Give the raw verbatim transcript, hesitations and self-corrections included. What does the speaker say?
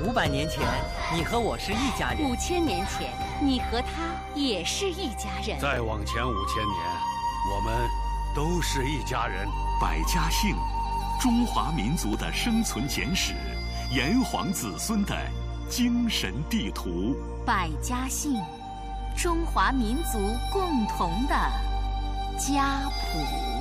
五百年前，你和我是一家人； 五千年前，你和他也是一家人； 再往前五千年，我们都是一家人。 百家姓，中华民族的生存简史，炎黄子孙的精神地图。 百家姓，中华民族共同的家谱。